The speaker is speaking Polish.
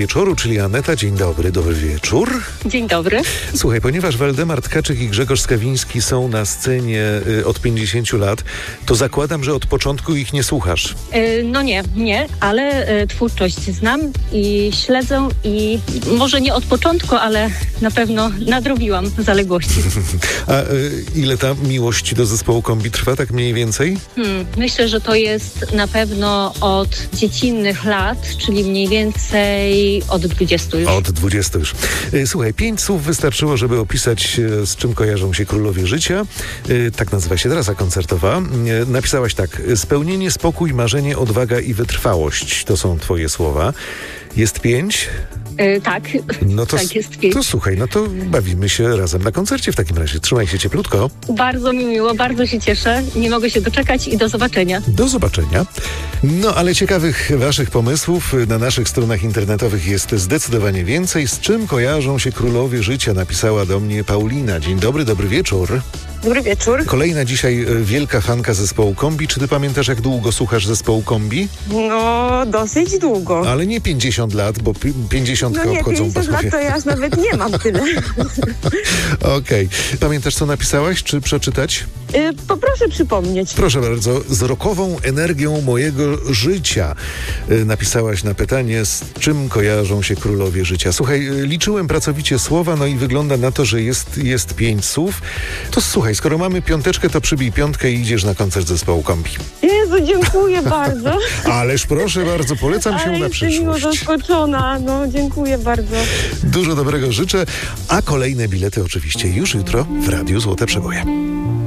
Wieczoru, czyli Aneta. Dzień dobry, dobry wieczór. Dzień dobry. Słuchaj, ponieważ Waldemar Tkaczyk i Grzegorz Skawiński są na scenie od 50 lat, to zakładam, że od początku ich nie słuchasz. No nie, ale twórczość znam i śledzę i może nie od początku, ale na pewno nadrobiłam zaległości. A ile ta miłość do zespołu Kombi trwa, tak mniej więcej? Myślę, że to jest na pewno od dziecinnych lat, czyli mniej więcej od 20 już. Od 20 już. Słuchaj, 5 słów wystarczyło, żeby opisać, z czym kojarzą się królowie życia. Tak nazywa się trasa koncertowa. Napisałaś tak: spełnienie, spokój, marzenie, odwaga i wytrwałość. To są twoje słowa. Jest 5? Tak, No to, tak jest 5. to słuchaj, no to bawimy się razem na koncercie w takim razie. Trzymaj się cieplutko. Bardzo mi miło, bardzo się cieszę. Nie mogę się doczekać i do zobaczenia. Do zobaczenia. No, ale ciekawych waszych pomysłów na naszych stronach internetowych jest zdecydowanie więcej. Z czym kojarzą się królowie życia? Napisała do mnie Paulina. Dzień dobry, dobry wieczór. Dobry wieczór. Kolejna dzisiaj wielka fanka zespołu Kombi. Czy ty pamiętasz, jak długo słuchasz zespołu Kombi? No, dosyć długo. Ale nie 50 lat, bo 50 No nie, obchodzą 50 lat posłowie. to ja aż nawet nie mam tyle. Okej. Pamiętasz, co napisałaś? Czy przeczytać? Poproszę przypomnieć. Proszę bardzo. Z rokową energią mojego życia napisałaś na pytanie, z czym kojarzą się królowie życia. Słuchaj, liczyłem pracowicie słowa, no i wygląda na to, że jest 5 słów. To słuchaj, skoro mamy piąteczkę, to przybij piątkę i idziesz na koncert zespołu Kombi. Jezu, dziękuję bardzo. Ależ proszę bardzo, polecam się Ale na jestem miło przyszłość. zaskoczona. No, dziękuję bardzo. Dużo dobrego życzę, a kolejne bilety oczywiście już jutro w Radiu Złote Przeboje.